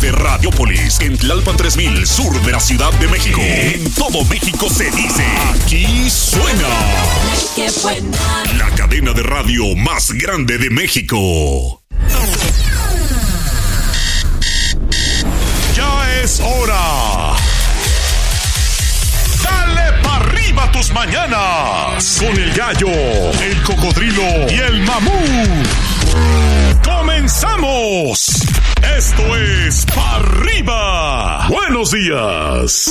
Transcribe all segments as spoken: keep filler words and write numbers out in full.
Desde Radiopolis, en Tlalpan tres mil, sur de la Ciudad de México. En todo México se dice, aquí suena. ¡Qué buena! La cadena de radio más grande de México. Ya es hora. Dale pa' arriba tus mañanas. Con el gallo, el cocodrilo y el mamut. ¡Comenzamos! Esto es Pa' Arriba. Buenos días.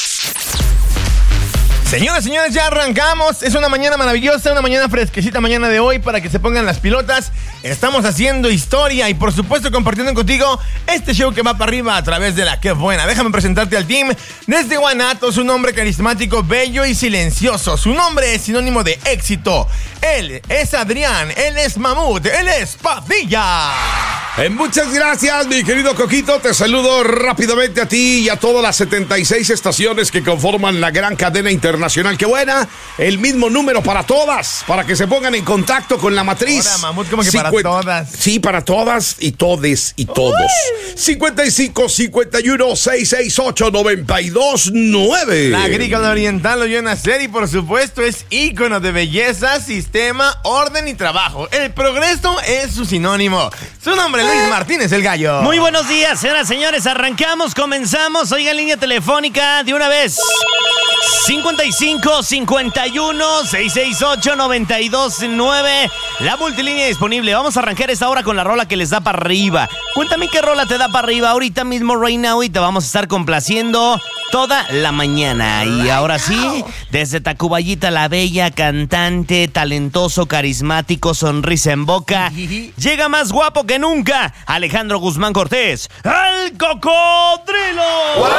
Señoras, señores, ya arrancamos. Es una mañana maravillosa, una mañana fresquecita mañana de hoy para que se pongan las pilotas. Estamos haciendo historia y por supuesto compartiendo contigo este show que va para arriba a través de la Qué Buena. Déjame presentarte al team. Desde Guanatos, un hombre carismático, bello y silencioso. Su nombre es sinónimo de éxito. Él es Adrián, él es Mamut, él es Padilla. Eh, muchas gracias, mi querido Coquito. Te saludo rápidamente a ti y a todas las setenta y seis estaciones que conforman la gran cadena internacional. ¡Qué buena! El mismo número para todas, para que se pongan en contacto con la matriz. Ahora, Mamut, como que para todas. Sí, para todas y todes y todos. Uy. cincuenta y cinco, cincuenta y uno, seiscientos sesenta y ocho, noventa y dos, nueve. La agrícola oriental lo vio nacer y por supuesto es ícono de belleza, sistema, orden y trabajo. El progreso es su sinónimo. Su nombre es Luis Martínez, el gallo. Muy buenos días, señoras y señores. Arrancamos, comenzamos. Oiga, línea telefónica de una vez. cincuenta y cinco, cincuenta y uno, seiscientos sesenta y ocho, noventa y dos, nueve. La multilínea disponible. Vamos a arrancar esta hora con la rola que les da para arriba. Cuéntame qué rola te da para arriba ahorita mismo, right now, y te vamos a estar complaciendo toda la mañana. Y ahora sí, desde Tacuballita, la bella cantante, talentoso, carismático, sonrisa en boca, llega más guapo que nunca, Alejandro Guzmán Cortés, el cocodrilo. ¡Wow!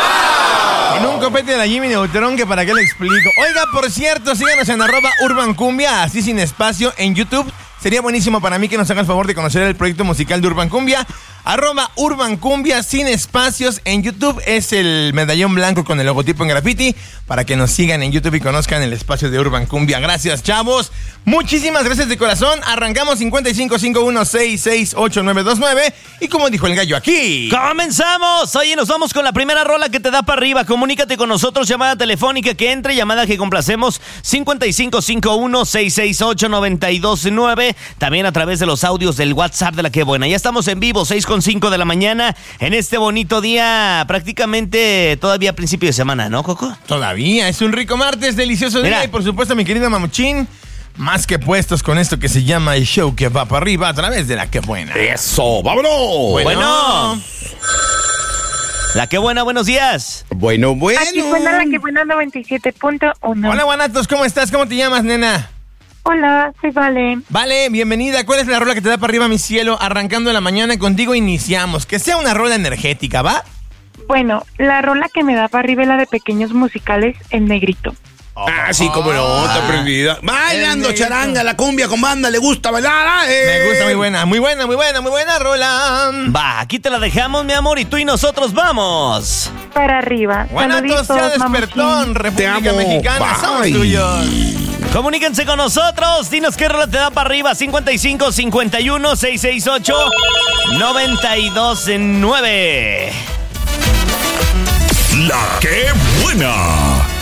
En un copete de la Jimmy Neutron, que para qué le explico. Oiga, por cierto, síganos en arroba Urban Cumbia, así sin espacio, en YouTube. Sería buenísimo para mí que nos hagan el favor de conocer el proyecto musical de Urban Cumbia. Arroba Urban Cumbia sin espacios en YouTube. Es el medallón blanco con el logotipo en graffiti para que nos sigan en YouTube y conozcan el espacio de Urban Cumbia. Gracias, chavos. Muchísimas gracias de corazón. Arrancamos cincuenta y cinco, cincuenta y uno, sesenta y seis, ocho, nueve dos nueve. Y como dijo el gallo aquí, ¡comenzamos! Oye, nos vamos con la primera rola que te da para arriba. Comunícate con nosotros, llamada telefónica que entre, llamada que complacemos, cincuenta y cinco, cincuenta y uno, seiscientos sesenta y ocho, noventa y dos, nueve. También a través de los audios del WhatsApp de la Qué Buena. Ya estamos en vivo, seis con cinco de la mañana, en este bonito día, prácticamente todavía a principio de semana, ¿no, Coco? Todavía, es un rico martes, delicioso día. Mira. Y por supuesto, mi querido Mamuchín, más que puestos con esto que se llama el show que va para arriba a través de la Qué Buena. Eso, vámonos. Bueno. bueno. La Qué Buena, buenos días. Bueno, bueno. Aquí suena la Qué Buena noventa y siete punto uno. Hola, Guanatos, ¿cómo estás? ¿Cómo te llamas, nena? Hola, soy Vale. Vale, bienvenida. ¿Cuál es la rola que te da para arriba, mi cielo? Arrancando la mañana contigo iniciamos. Que sea una rola energética, ¿va? Bueno, la rola que me da para arriba es la de Pequeños Musicales, El Negrito. Ah, sí, cómo no, está prendida. Bailando charanga, la cumbia con banda, le gusta bailar. Eh. Me gusta, muy buena, muy buena, muy buena, muy buena rola. Va, aquí te la dejamos, mi amor, y tú y nosotros vamos para arriba. Guanatos, ya despertón, República Mexicana, Bye. somos tuyos. Comuníquense con nosotros, dinos qué rola te da para arriba, cincuenta y cinco, cincuenta y uno, seiscientos sesenta y ocho, noventa y dos, nueve. La Qué Buena.